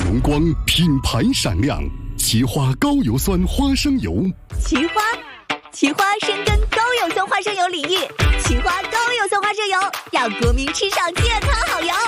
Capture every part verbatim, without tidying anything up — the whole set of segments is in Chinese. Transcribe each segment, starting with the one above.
荣光，品牌闪亮。奇花高油酸花生油， 奇花，奇花深耕高油酸花生油领域，奇花高油酸花生油让国民吃上健康好油。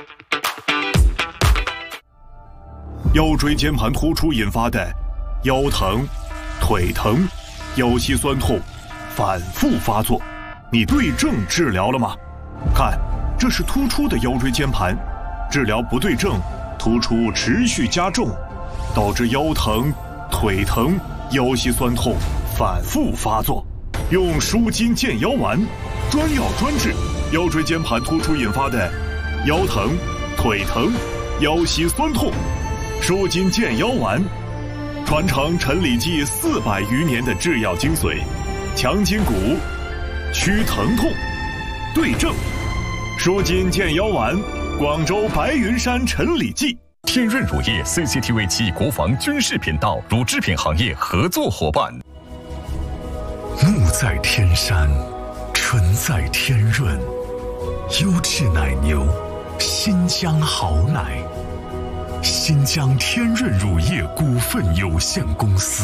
腰椎间盘突出引发的腰疼、腿疼、腰膝酸痛反复发作，你对症治疗了吗？看，这是突出的腰椎间盘，治疗不对症，突出持续加重，导致腰疼、腿疼、腰膝酸痛反复发作。用舒筋健腰丸，专药专治腰椎间盘突出引发的腰疼、腿疼、腰膝酸痛。舒筋健腰丸，传承陈李济四百余年的制药精髓，强筋骨，祛疼痛，对症。舒筋健腰丸，广州白云山陈李济。 天润乳业 C C T V 七国防军事频道乳制品行业合作伙伴。 木在天山，纯在天润，优质奶牛，新疆好奶。新疆天润乳业股份有限公司。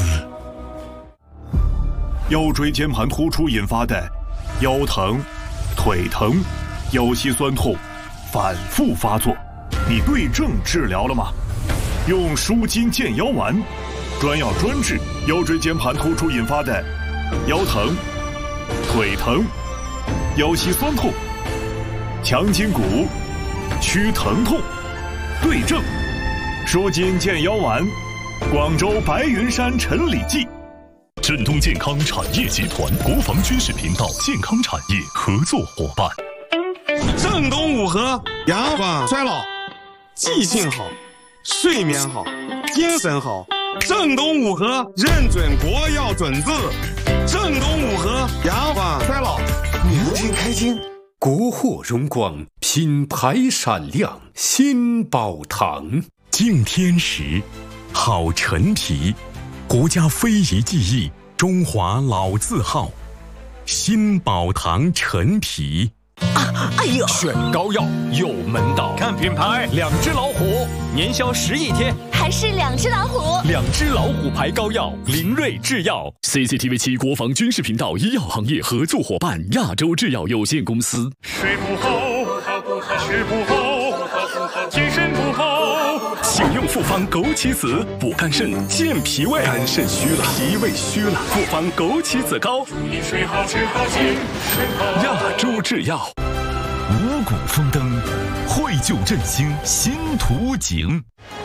腰椎间盘突出引发的腰疼、腿疼、腰膝酸痛反复发作，你对症治疗了吗？用舒筋健腰丸，专药专治腰椎间盘突出引发的腰疼、腿疼、腰膝酸痛，强筋骨，祛疼痛，对症。舒筋健腰丸，广州白云山陈李济。 振东健康产业集团国防军事频道健康产业合作伙伴。 正东五合，延缓衰老，记性好，睡眠好，精神好。正东五合认准国药准字，正东五合延缓衰老，年轻开心。 国货荣光，品牌闪亮，新宝堂。 敬天时，好陈皮，国家非遗技艺，中华老字号，新宝堂陈皮。 啊，哎呦！ 选膏药有门道，看品牌，两只老虎，年销十亿天， 还是两只老虎。 两只老虎牌膏药，林瑞制药 C C T V 七国防军事频道医药行业合作伙伴亚洲制药有限公司。 睡不好，吃不好，精神不好。 请用复方枸杞子补肝肾、健脾胃。 肝肾虚了，脾胃虚了， 复方枸杞子膏。 你睡好吃好精神好。 亚洲制药。 五谷丰登，绘就振兴新图景。